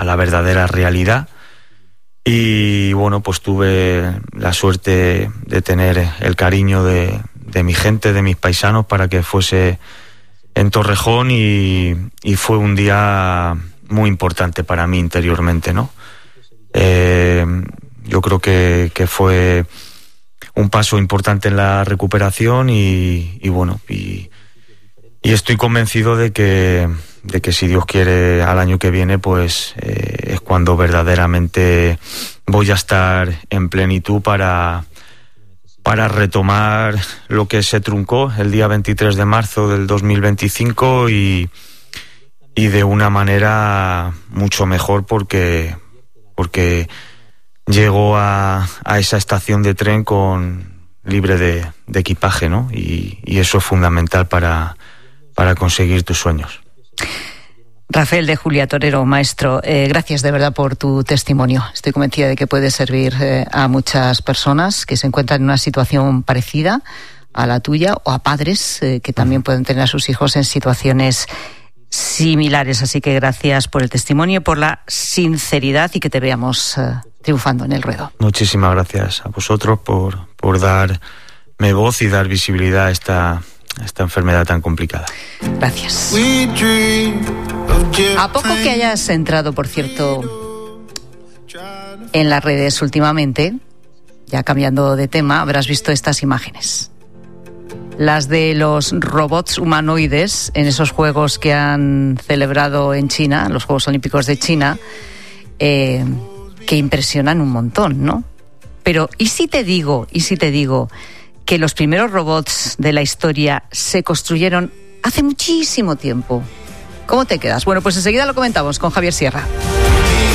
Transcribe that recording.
la verdadera realidad. Y bueno, pues tuve la suerte de tener el cariño de mi gente, de mis paisanos, para que fuese en Torrejón, y fue un día muy importante para mí interiormente, ¿no? Yo creo que fue un paso importante en la recuperación y bueno, y estoy convencido de que si Dios quiere, al año que viene, pues es cuando verdaderamente voy a estar en plenitud para retomar lo que se truncó el día 23 de marzo del 2025 y de una manera mucho mejor, porque llego a esa estación de tren libre de equipaje, ¿no? Y eso es fundamental para conseguir tus sueños. Rafael de Julia Torero, maestro, gracias de verdad por tu testimonio. Estoy convencida de que puede servir a muchas personas que se encuentran en una situación parecida a la tuya, o a padres que también pueden tener a sus hijos en situaciones similares. Así que gracias por el testimonio, por la sinceridad, y que te veamos triunfando en el ruedo. Muchísimas gracias a vosotros por darme voz y dar visibilidad a esta enfermedad tan complicada. Gracias. A poco que hayas entrado, por cierto, en las redes últimamente, ya cambiando de tema, habrás visto estas imágenes. Las de los robots humanoides en esos Juegos que han celebrado en China, los Juegos Olímpicos de China, que impresionan un montón, ¿no? Pero ¿y si te digo que los primeros robots de la historia se construyeron hace muchísimo tiempo? ¿Cómo te quedas? Bueno, pues enseguida lo comentamos con Javier Sierra.